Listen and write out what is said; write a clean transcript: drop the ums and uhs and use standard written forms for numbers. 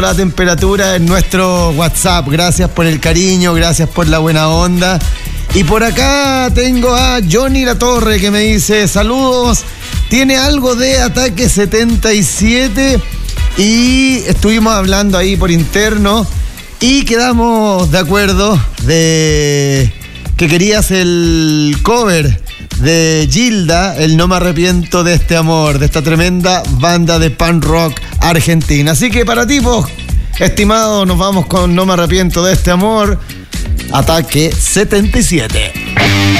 tomando la temperatura en nuestro WhatsApp. Gracias por el cariño, gracias por la buena onda. Y por acá tengo a Johnny Latorre que me dice: saludos, tiene algo de Ataque 77 y estuvimos hablando ahí por interno y quedamos de acuerdo de que querías el cover de Gilda, el No me arrepiento de este amor, de esta tremenda banda de punk rock argentina. Así que para ti, vos, estimado, nos vamos con No me arrepiento de este amor, Ataque 77.